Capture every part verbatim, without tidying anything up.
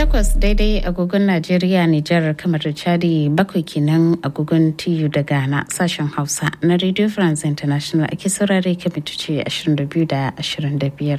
takwas daidai agogon Najeriya, Nijar, kamar da Chadi, bakwai kenan agogon T U da Ghana. Sashen Hausa na Radio France International ake saurare kan mitoci ashirin da biyu da ashirin da biyar.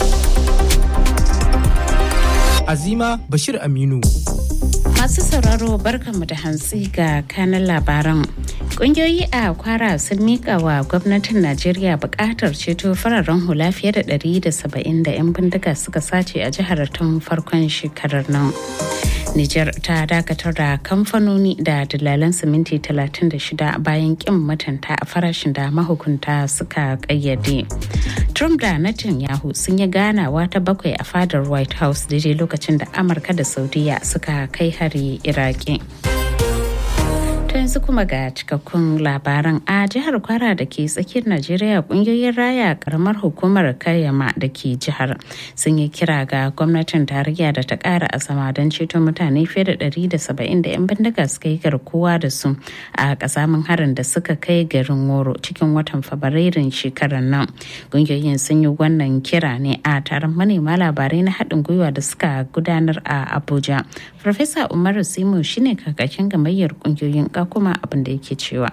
Azima Bashir Aminu. Masu sauraro barkanmu da hantsi ga kanan labaran. Kungiyoyi a Kwara sun mika wa gwamnatin Najeriya bukatar ceto fararen hula fiye da ɗari da saba'in da 'yan bindiga suka sace a jihar tun farkon shekarar nan. Nijar ta dakatar da kamfanoni da dalalan siminti talatin da shida bayan kin mutunta a farashin da mahukunta suka kayyade. Trump da Netanyahu sun yi ganawa ta bakwai a fadar White House daidai lokacin da Amurka da Saudiya suka kai hari Iraki. yanzu kuma ga cikakkun labaran. A jihar Kwara da ke tsakiyar Najeriya, kungiyoyin raya karamar hukumar Kayama da ke jihar sun yi kira ga gwamnatin tarayya da ta kara azama don ceto mutane fiye da ɗari da saba'in da 'yan bindiga suka yi garkuwa da su a kasamin harin da suka kai garin Woro cikin watan Fabrairun shekarar nan. Kungiyoyin sun yi wannan kira ne a taron manema labarai na haɗin gwiwa da suka gudanar a Abuja. Farfesa Umaru Simo shine kakakin gamayyar kungiyoyin kuma abin da yake cewa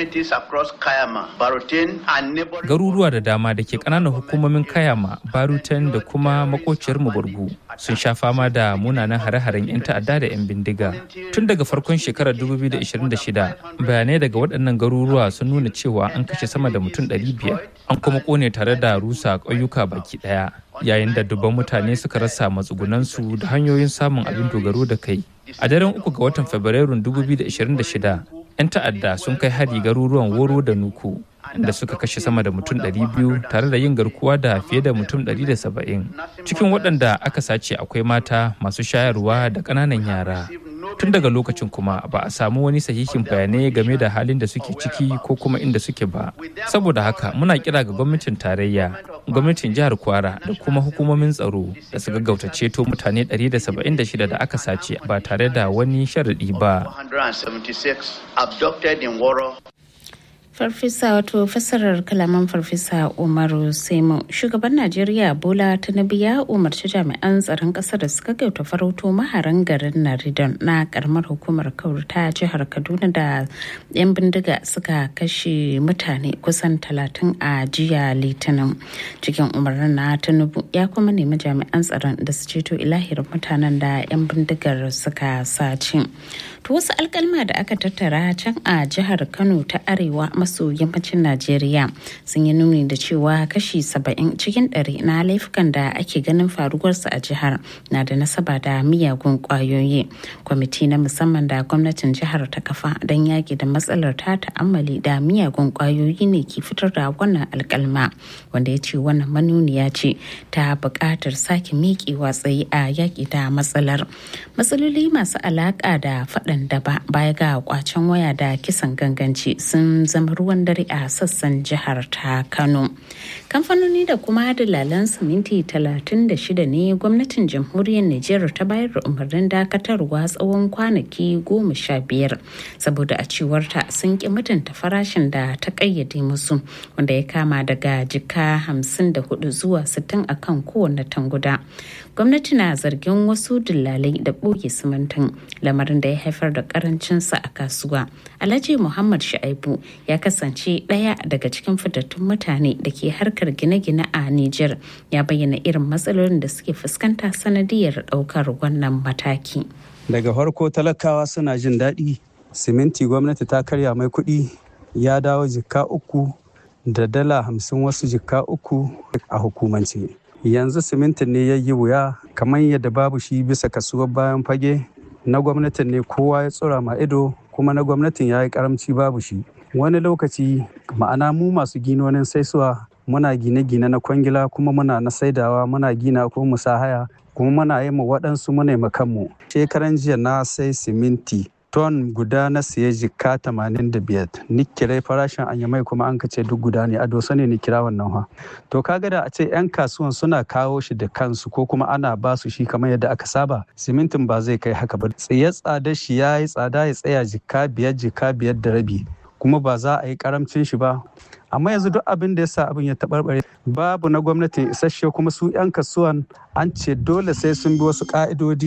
garuruwa da dama da ke kananan hukumomin Kayama, Barutan da kuma makociyar Muburgu sun sha fama da munanan hare-haren 'yan ta'adda da 'yan bindiga. Tun daga farkon shekarar dubu biyu da ashirin da shida, bayanai daga waɗannan garuruwa sun nuna cewa an kashe sama da mutum ɗari biyar, an kuma kone tare da rusa ƙauyuka baki ɗaya, yayin da dubban mutane suka rasa matsugunansu da hanyoyin samun abin dogaro da kai. A daren uku ga watan Fabrairun dubu biyu da ashirin da shida, 'yan ta'adda sun kai hari garuruwan Woro da Nuku, inda suka kashe sama da mutum ɗari biyu tare da yin garkuwa da fiye da mutum ɗari da saba'in. Cikin waɗanda aka sace akwai mata, masu shayarwa da ƙananan yara. Tun daga lokacin kuma ba a samu wani sahihin bayanai game da halin da suke ciki ko kuma inda suke ba. Saboda haka muna kira ga gwamnatin tarayya, gwamnatin jihar Kwara da kuma hukumomin tsaro da su gaggauta ceto mutane ɗari da saba'in da shida da aka sace ba tare da wani sharaɗi ba. Farfesa wato fassarar kalaman Farfesa Umaru Semo. Shugaban Najeriya Bola Tinubu ya umarci jami'an tsaron ƙasar da suka gauta farauto maharan garin Naridon na karamar hukumar Kauru ta jihar Kaduna da 'yan bindiga suka kashe mutane kusan talatin a jiya Litinin. Cikin umarnin na Tinubu ya kuma nemi jami'an tsaron da su ceto ilahirin mutanen da 'yan bindigar suka sace. To wasu alkalma da aka tattara can a jihar Kano ta Arewa maso yammacin Najeriya sun yi nuni da cewa kashi saba'in cikin ɗari na laifukan da ake ganin faruwarsa a jihar na da nasaba da miyagun kwayoyi. Kwamiti na musamman da gwamnatin jihar ta kafa don yaƙi da matsalar ta ta'ammali da miyagun kwayoyi ne ke fitar da wannan alkalma, wanda ya ce wannan manuniya ce ta buƙatar sake miƙewa tsaye a yaƙi da matsalar. Matsaloli masu alaƙa da faɗan daba baya ga kwacen waya da kisan ganganci sun zama ruwan dare a sassan jihar ta Kano. Kamfanoni da kuma dalalan siminti talatin da shida ne gwamnatin jamhuriyar Nijar ta bayar da umarnin dakatarwa tsawon kwanaki goma sha biyar saboda a cewarta sun ki mutunta farashin da ta kayyade musu, wanda ya kama daga jika hamsin da hudu zuwa sittin akan kowane tanguda. Gwamnati na zargin wasu dillalai da ɓoye simintin, lamarin da ya haifar da karancinsa a kasuwa. Alhaji Muhammad Shu'aibu ya kasance ɗaya daga cikin fitattun mutane da ke harkar gine-gine a Nijar, ya bayyana irin matsalolin da suke fuskanta sanadiyar ɗaukar wannan mataki. Daga farko talakawa suna jin daɗi, siminti gwamnati ta karya mai kuɗi ya dawo jikka uku da dala hamsin, wasu jikka uku a hukumance. Yanzu simintin ne ya yi wuya kamar yadda babu shi bisa kasuwar bayan fage. Na gwamnatin ne kowa ya tsura ma ido, kuma na gwamnatin ya yi karamci babu shi. Wani lokaci ma'ana mu masu ginonin saisuwa muna gine-gine na kwangila, kuma muna na saidawa, muna gina ko mu sa haya, kuma muna yi ma waɗansu muna yi kanmu. Shekaran jiya na sai siminti ton guda na siya jika tamanin da biyar, ni kirai farashin anyamai kuma an kace duk guda ne, a dosa ne ni kira wannan ha. To kaga da a ce 'yan kasuwan suna kawo shi da kansu ko kuma ana ba su shi kamar yadda aka saba, simintin ba zai kai haka ba. Tsaye tsada shi ya yi tsada ya tsaya jika biyar jika biyar da rabi, kuma ba za a yi karamcin shi ba. Amma yanzu duk abin da ya sa abin ya taɓarɓare, babu na gwamnatin isasshe, kuma su 'yan kasuwan an ce dole sai sun bi wasu ƙa'idodi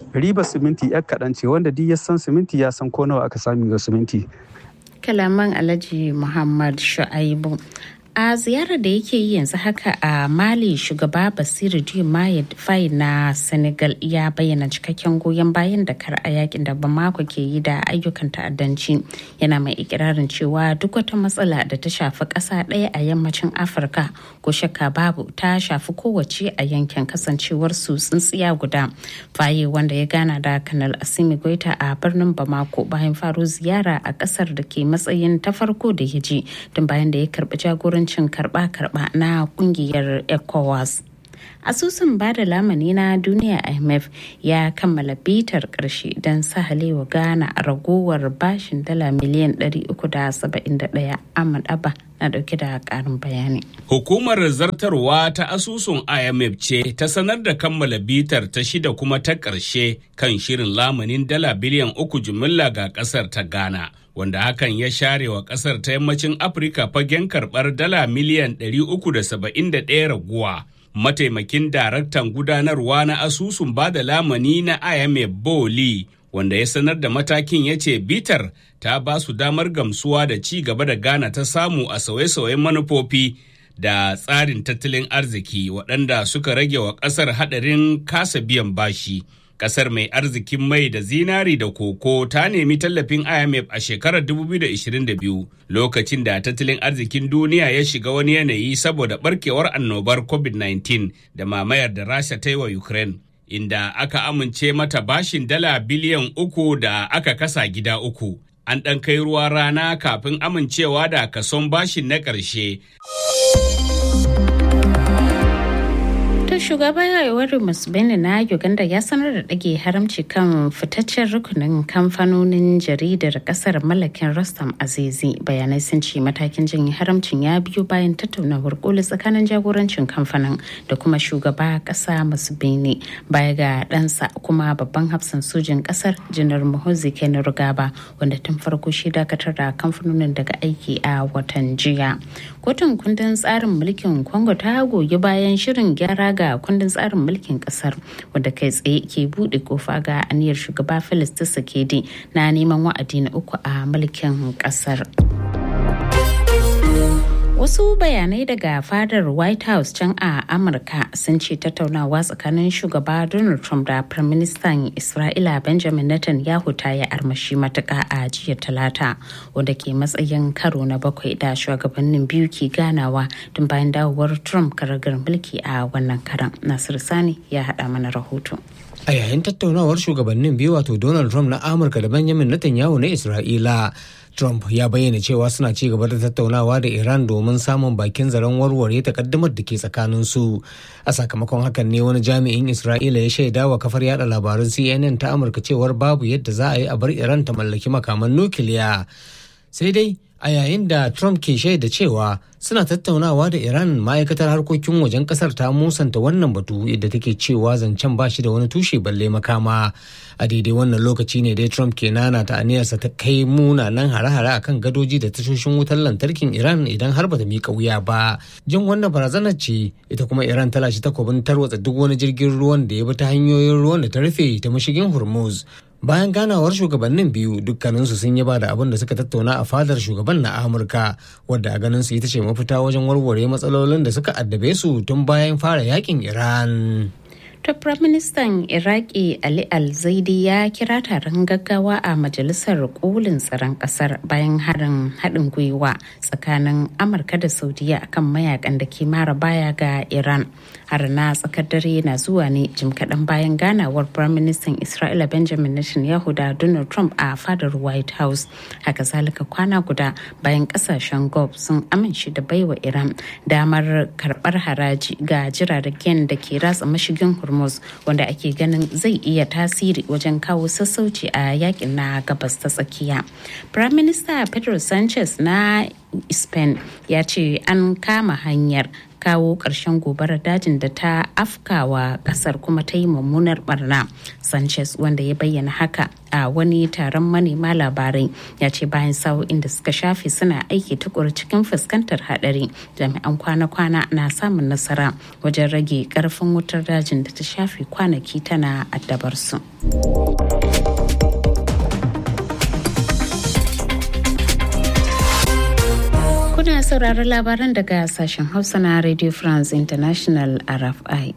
riba siminti yar kaɗan ce wanda duk ya san siminti ya san ko nawa aka sami ga siminti. Kalaman Alhaji Muhammad Shu'aibu. A ziyarar da yake yi yanzu haka a Mali, shugaba Basiru Diomaye Faye na Senegal ya bayyana cikakken goyon bayan da kar a yakin da Bamako ke yi da ayyukan ta'addanci. Yana mai ikirarin cewa duk wata matsala da ta shafi ƙasa ɗaya a yammacin Afirka ko shakka babu ta shafi kowace a yankin kasancewar su tsintsiya guda. Faye, wanda ya gana da Kanal Assimi Goita a birnin Bamako bayan faro ziyara a ƙasar da ke matsayin ta farko da ya je tun bayan da ya karɓi jagorancin cin karba-karba na kungiyar ECOWAS. Asusun bada lamani na duniya I M F ya kammala bitar karshe don sahalewa Ghana a ragowar bashin dala miliyan ɗari uku da saba'in da ɗaya. Ahmad Abba na dauke da karin bayani. Hukumar zartarwa ta asusun I M F ce ta sanar da kammala bitar ta shida kuma ta ƙarshe kan shirin lamanin dala biliyan uku jimilla ga ƙasar ta Ghana, wanda hakan ya share wa ƙasar ta yammacin Afirka fagen karɓar dala miliyan ɗari uku da saba'in da ɗaya raguwa. Mataimakin daraktan gudanarwa na asusun bada lamani na I M F Boli, wanda ya sanar da matakin, ya ce bitar ta ba su damar gamsuwa da ci gaba da Ghana ta samu a sauye-sauyen manufofi da tsarin tattalin arziki waɗanda suka rage wa ƙasar haɗarin kasa biyan bashi. Ƙasar mai arzikin mai da zinari da koko ta nemi tallafin I M F a shekarar dubu biyu da ashirin da biyu, lokacin da tattalin arzikin duniya ya shiga wani yanayi saboda barkewar annobar covid nineteen da mamayar da Rasha ta yi wa Ukraine, inda aka amince mata bashin dala biliyan uku da aka kasa gida uku. An ɗan kai ruwa rana kafin amincewa da kason bashin na ƙarshe. Shugaba Yoweri Museveni na Uganda ya sanar da ɗage haramci kan fitaccen rukunin kamfanonin jaridar ƙasar mallakin Rostam Azizi. Bayanai sun ce matakin janye haramcin ya biyo bayan tattaunawar koli tsakanin jagorancin kamfanin da kuma shugaba ƙasa Museveni, baya ga ɗansa kuma babban hafsan sojin ƙasar Janar Muhoozi Kainerugaba, wanda tun farko shi dakatar da kamfanonin daga aiki a watan jiya. Kotun kundin tsarin mulkin Congo ta goyi bayan shirin gyara ga kundin tsarin mulkin kasar, wanda kai tsaye ke bude kofa ga aniyar shugaba Felix Tshisekedi na neman wa'adi na uku a mulkin kasar. Wasu bayanai daga fadar White House can a Amurka sun ce tattaunawa tsakanin shugaba Donald Trump da Firaministan Isra'ila Benjamin Netanyahu ta yi armashi matuƙa a jiya Talata, wanda ke matsayin karo na bakwai da shugabannin biyu ke ganawa tun bayan dawowar Trump karagar mulki a wannan karan. Nasir Sani ya haɗa mana rahoto. A yayin tattaunawar shugabannin biyu, wato Donald Trump na Amurka da Benjamin Netanyahu na Isra'ila, Trump ya bayyana cewa suna ci gaba da tattaunawa da Iran domin samun bakin zaren warware takaddamar da ke tsakaninsu. A sakamakon hakan ne wani jami'in Isra'ila ya shaida wa kafar yada labarun C N N ta Amurka cewar babu yadda za a yi a bar Iran ta mallaki makaman nukiliya. Sai dai a yayin da Trump ke shaida cewa suna tattaunawa da Iran, ma'aikatar harkokin wajen kasar ta musanta wannan batu, yadda take cewa zancen ba shi da wani tushe balle makama. A daidai wannan lokaci ne dai Trump ke nana ta aniyarsa ta kai munanan hare-hare akan gadoji da tashoshin wutar lantarkin Iran idan har bata miƙa wuya ba. Jin wannan barazanar ce ita kuma Iran ta lashe takobin tarwatsa duk wani jirgin ruwan da ya bi ta hanyoyin ruwan da ta rufe ta mashigin Hormuz. Bayan ganawar shugabannin biyu, dukkaninsu sun yaba da abin da suka tattauna a fadar shugaban na Amurka, wadda a ganin su ita ce mafita wajen warware matsalolin da suka addabe su tun bayan fara yakin Iran. Ta Firaministan Iraki Ali Al-Zaidi ya kira taron gaggawa a Majalisar Kolin Tsaron Ƙasar bayan harin haɗin gwiwa tsakanin Amurka da Saudiya akan mayakan da ke mara baya ga Iran. Har na tsakar dare na zuwa ne jim kaɗan bayan ganawar Firaministan Isra'ila Benjamin Netanyahu da Donald Trump a fadar White House. Haka zalika kwana guda bayan ƙasashen Gulf sun amince da baiwa Iran damar karɓar haraji ga jiragen da ke ratsa mashigin Hormuz, wanda ake ganin zai iya tasiri wajen kawo sassauci a yakin na gabas ta tsakiya. Prime Minister Pedro Sanchez na Spain ya ce an kama hanyar kawo ƙarshen gobarar dajin da ta afkawa ƙasar kuma ta yi mummunar barna. Sanchez, wanda ya bayyana haka a wani taron manema labarai, ya ce bayan sa'o'in da suka shafe suna aiki tukuru cikin fuskantar haɗari, jami'an kwana-kwana na samun nasara wajen rage ƙarfin wutar dajin da ta shafe kwanaki tana addabar su. Kuna sauraron labaran daga sashen Hausa na Radio France International R F I.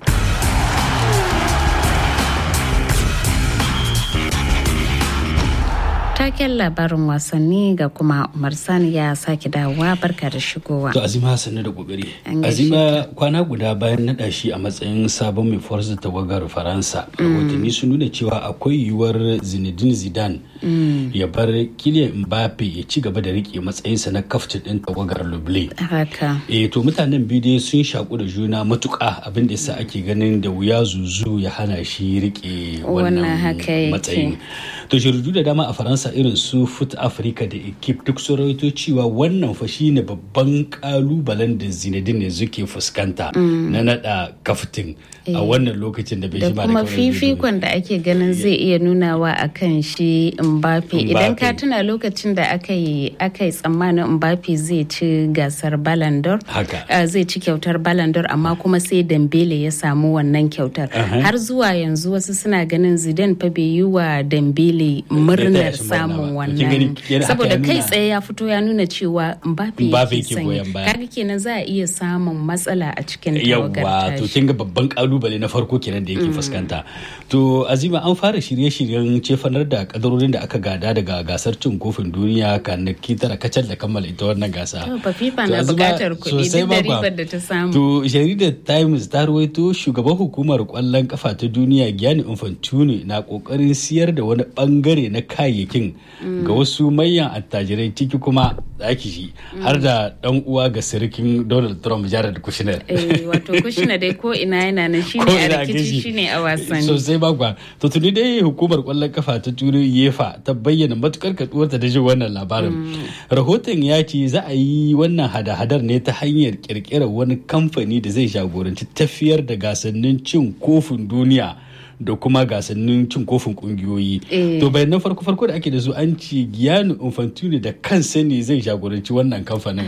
Taken labarin wasanni ga kuma Umar Sani ya sake dawowa. Barka da shigowa. To Azima sannu da kokari. Azima kwana guda bayan naɗa shi a matsayin sabon mai forza tawagar Faransa. Rahotanni sun nuna cewa akwai yiwuwar Zinedine Zidane ya bar Kylian Mbappe ya ci gaba da rike matsayinsa na kaftin ɗin tawagar Lublin. Haka. Eh to mutanen biyu dai sun shaku da juna matuƙa, abin da yasa ake ganin da wuya zuzu ya hana shi rike wannan matsayin. To jaridu da dama a Faransa irin su Foot Africa da Equipe duk sun rawaito cewa wannan fa shine babban kalubalen da Zinedine zuke fuskanta na nada kaftin a wannan lokacin da bai shi ba da kuma fifikon da ake ganin zai iya nunawa akan shi Mbappe. Idan ka tuna lokacin da aka yi aka yi tsammanin Mbappe zai ci gasar Ballon d'Or, zai ci kyautar Ballon d'Or, amma kuma sai Dembele ya samu wannan kyautar. Har zuwa yanzu wasu suna ganin Zidane fa bai yi wa Dembele murnar samun wannan, saboda kai tsaye ya fito ya nuna cewa Mbappe yake sanya. Kaga kenan za a iya samun matsala a cikin tawagar tashi. Yawwa, to kin ga babban kalubale na farko kenan da yake fuskanta. To Azima, an fara shirye-shiryen cefanar da kadarorin da aka gada daga gasar cin kofin duniya kanaki tara kacal da kammala ita wannan gasa. To fa FIFA na bukatar kuɗi duk da ribar da ta samu. To jaridar Times ta rawaito shugaban hukumar kwallon kafa ta duniya Gianni Infantino na kokarin siyar da wani bangare na kayayyakin ga wasu manyan attajirai, ciki kuma zaki shi har da dan uwa ga sirikin Donald Trump, Jared Kushner. Eh wato Kushner dai ko ina yana nan shine a rikici shine a wasanni. Sosai bagwa. To tuni dai hukumar kwallon kafa ta Turai UEFA ta bayyana matukar kaduwarta da jin wannan labarin. Rahoton ya ce za a yi wannan hada-hadar ne ta hanyar kirkirar wani kamfani da zai jagoranci tafiyar da gasannin cin kofin duniya da kuma gasannin cin kofin kungiyoyi. To bayanan farko-farko da ake da su an ce Gianni Infantino da kansa ne zai jagoranci wannan kamfanin.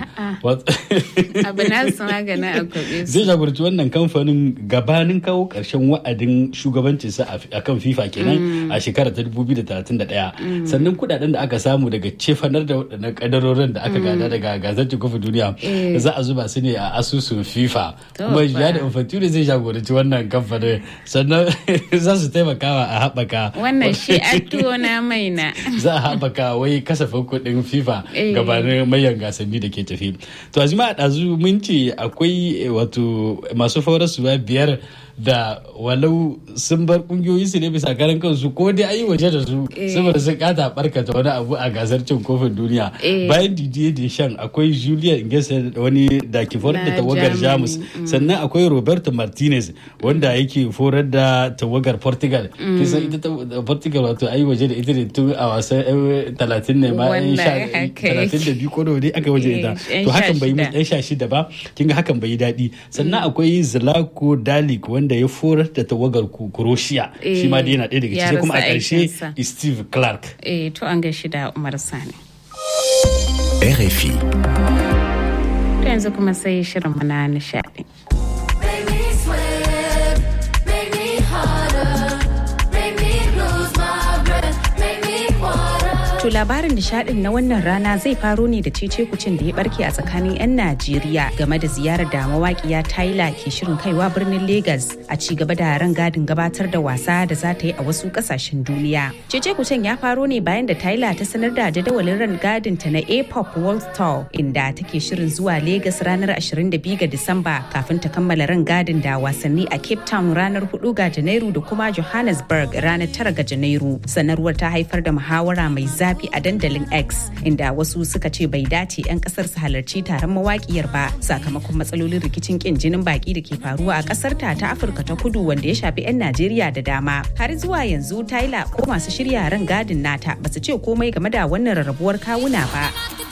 Abu na su magana a kwabe su. Zai jagoranci wannan kamfanin gabanin kawo ƙarshen wa'adin shugabancinsa a kan FIFA kenan a shekara ta dubu biyu da talatin da ɗaya. Sannan kuɗaɗen da aka samu daga cefanar da waɗannan ƙadarorin da aka gada daga gasar cin kofin duniya za a zuba su ne a asusun FIFA. Kuma Gianni Infantino zai jagoranci wannan kamfanin. Sannan za su taimakawa a haɓaka wannan shi tuwo na maina za a haɓaka wai kasafin kuɗin FIFA gabanin mayan gasanni da ke tafi. To Azima, a ɗazu mun ce akwai wato masu faurasuwa biyar da walau sun bar kungiyoyi su ne bisa karan kansu ko dai ayi waje da su saboda sun kata barkata wani abu a gasar cin kofin duniya. Bayan Didier Deschamps akwai Julian Nagelsmann wani da ke forar da tawagar Jamus, sannan akwai Roberto Martinez wanda yake forar da tawagar Portugal. Kisan ita Portugal wato ayi waje da ita ne tun a wasan talatin ne ma talatin da biyu ko da wani aka waje ita. To hakan bai yi sha shida ba, kinga hakan bai yi daɗi. Sannan akwai Zlatko Dalic wanda ya forar da tawagar Croatia, shi ma dai yana ɗaya daga ciki, kuma a ƙarshe Steve Clark. Eh to an gaishe da Umar Sani. R F I. To yanzu kuma sai shirin mana nishaɗi. To labarin nishadin na wannan rana zai faro ne da cece kucin da ya barke a tsakanin 'yan Najeriya game da ziyarar da mawaƙiya Tyla ke shirin kaiwa birnin Lagos a ci gaba da rangadin gabatar da wasa da za ta yi a wasu ƙasashen duniya. Cece kucin ya faro ne bayan da Tyla ta sanar da jadawalin rangadin ta na A-pop World Tour, inda take shirin zuwa Lagos ranar ashirin da biyu ga Disamba kafin ta kammala rangadin da wasanni a Cape Town ranar hudu ga Janairu da kuma Johannesburg ranar tara ga Janairu. Sanarwar ta haifar da muhawara mai zafi a dandalin X, inda wasu suka ce bai dace 'yan kasar su halarci taron mawakiyar ba sakamakon matsalolin rikicin kin jinin baki da ke faruwa a kasar ta ta Afirka ta Kudu wanda ya shafi 'yan Najeriya da dama. Har zuwa yanzu Tyla ko masu shirya ran gadin nata basu ce komai game da wannan rarrabuwar kawuna ba.